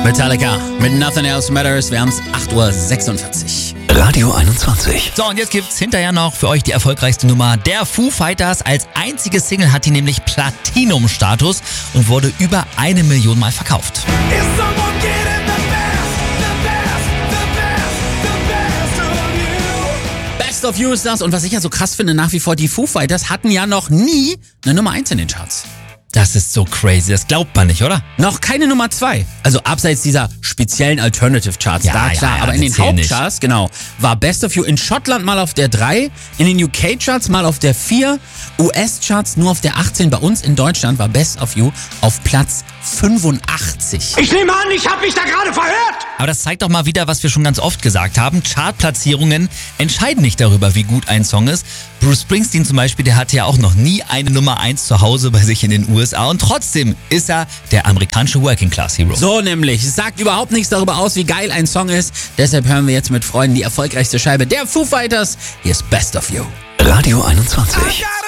Metallica mit Nothing Else Matters. Wir haben es 8.46 Uhr. Radio 21. So, und jetzt gibt's hinterher noch für euch die erfolgreichste Nummer der Foo Fighters. Als einzige Single hat die nämlich Platinum-Status und wurde über 1 Million Mal verkauft. Best of You ist das. Und was ich ja so krass finde, nach wie vor, die Foo Fighters hatten ja noch nie eine Nummer 1 in den Charts. Das ist so crazy, das glaubt man nicht, oder? Noch keine Nummer 2. Also abseits dieser speziellen Alternative Charts, Ja, da ja, klar. ja, aber in den zählen nicht. Hauptcharts, genau, war Best of You in Schottland mal auf der 3, in den UK-Charts mal auf der 4, US-Charts nur auf der 18. Bei uns in Deutschland war Best of You auf Platz 85. Ich nehme an, ich habe mich da gerade verhört. Aber das zeigt doch mal wieder, was wir schon ganz oft gesagt haben. Chartplatzierungen entscheiden nicht darüber, wie gut ein Song ist. Bruce Springsteen zum Beispiel, der hatte ja auch noch nie eine Nummer 1 zu Hause bei sich in den USA. Und trotzdem ist er der amerikanische Working Class Hero. So nämlich. Es sagt überhaupt nichts darüber aus, wie geil ein Song ist. Deshalb hören wir jetzt mit Freunden die erfolgreichste Scheibe der Foo Fighters. Hier ist Best of You. Radio 21.